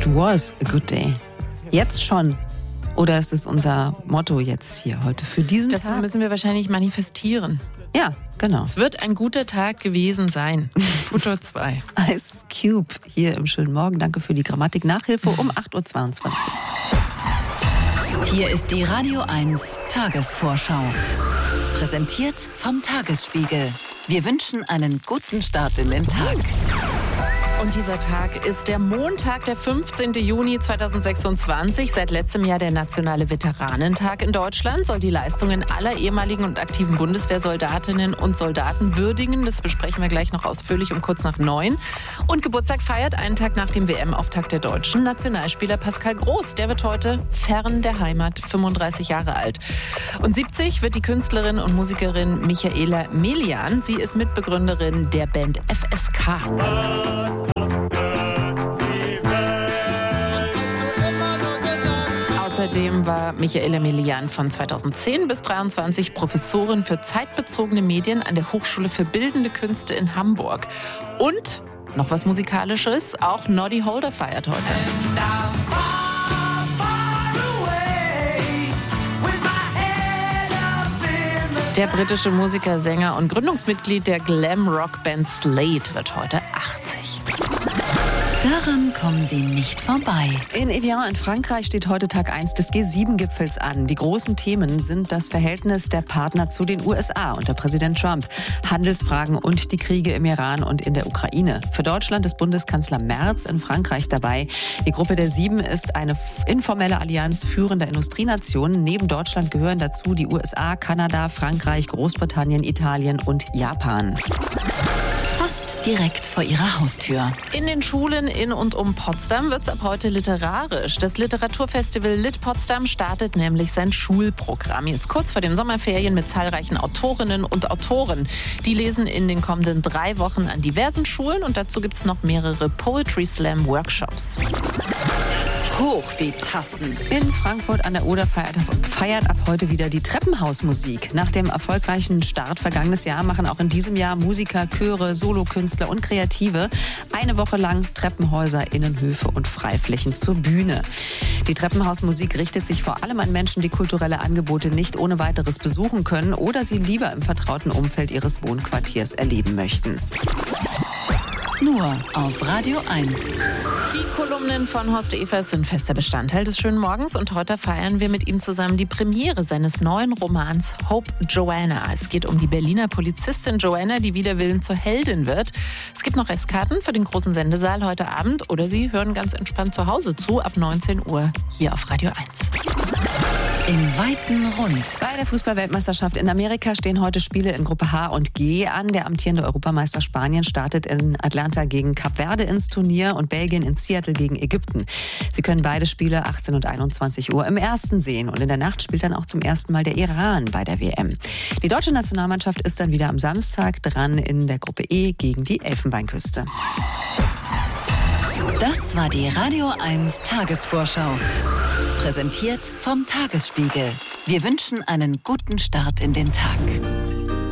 It was a good day. Jetzt schon. Oder ist es unser Motto jetzt hier heute für diesen Tag? Das müssen wir wahrscheinlich manifestieren. Ja, genau. Es wird ein guter Tag gewesen sein. Futur 2. Ice Cube hier im schönen Morgen. Danke für die Grammatik-Nachhilfe um 8.22 Uhr. Hier ist die Radio 1 Tagesvorschau. Präsentiert vom Tagesspiegel. Wir wünschen einen guten Start in den Tag. Und dieser Tag ist der Montag, der 15. Juni 2026. Seit letztem Jahr der nationale Veteranentag in Deutschland soll die Leistungen aller ehemaligen und aktiven Bundeswehrsoldatinnen und Soldaten würdigen. Das besprechen wir gleich noch ausführlich um kurz nach 9. Und Geburtstag feiert einen Tag nach dem WM-Auftakt der Deutschen Nationalspieler Pascal Groß. Der wird heute fern der Heimat 35 Jahre alt. Und 70 wird die Künstlerin und Musikerin Michaela Melian. Sie ist Mitbegründerin der Band FSK. Außerdem war Michaela Melian von 2010 bis 2023 Professorin für zeitbezogene Medien an der Hochschule für Bildende Künste in Hamburg. Und noch was Musikalisches, auch Noddy Holder feiert heute. Der britische Musiker, Sänger und Gründungsmitglied der Glam-Rock-Band Slade wird heute 80. Daran kommen Sie nicht vorbei. In Evian in Frankreich steht heute Tag 1 des G7-Gipfels an. Die großen Themen sind das Verhältnis der Partner zu den USA unter Präsident Trump, Handelsfragen und die Kriege im Iran und in der Ukraine. Für Deutschland ist Bundeskanzler Merz in Frankreich dabei. Die Gruppe der 7 ist eine informelle Allianz führender Industrienationen. Neben Deutschland gehören dazu die USA, Kanada, Frankreich, Großbritannien, Italien und Japan. Fast direkt vor Ihrer Haustür. In den Schulen in und um Potsdam wird es ab heute literarisch. Das Literaturfestival Lit Potsdam startet nämlich sein Schulprogramm. Jetzt kurz vor den Sommerferien mit zahlreichen Autorinnen und Autoren. Die lesen in den kommenden 3 Wochen an diversen Schulen und dazu gibt es noch mehrere Poetry Slam Workshops. Hoch die Tassen. In Frankfurt an der Oder feiert ab heute wieder die Treppenhausmusik. Nach dem erfolgreichen Start vergangenes Jahr machen auch in diesem Jahr Musiker, Chöre, Solokünstler und Kreative eine Woche lang Treppenhäuser, Innenhöfe und Freiflächen zur Bühne. Die Treppenhausmusik richtet sich vor allem an Menschen, die kulturelle Angebote nicht ohne weiteres besuchen können oder sie lieber im vertrauten Umfeld ihres Wohnquartiers erleben möchten. Nur auf Radio 1. Die Kolumnen von Horst Evers sind fester Bestandteil des schönen Morgens und heute feiern wir mit ihm zusammen die Premiere seines neuen Romans Hope Joanna. Es geht um die Berliner Polizistin Joanna, die wider Willen zur Heldin wird. Es gibt noch Restkarten für den großen Sendesaal heute Abend oder Sie hören ganz entspannt zu Hause zu ab 19 Uhr hier auf Radio 1. Im weiten Rund. Bei der Fußball-Weltmeisterschaft in Amerika stehen heute Spiele in Gruppe H und G an. Der amtierende Europameister Spanien startet in Atlanta gegen Kap Verde ins Turnier und Belgien in Seattle gegen Ägypten. Sie können beide Spiele 18 und 21 Uhr im ersten sehen. Und in der Nacht spielt dann auch zum ersten Mal der Iran bei der WM. Die deutsche Nationalmannschaft ist dann wieder am Samstag dran in der Gruppe E gegen die Elfenbeinküste. Das war die Radio 1 Tagesvorschau. Präsentiert vom Tagesspiegel. Wir wünschen einen guten Start in den Tag.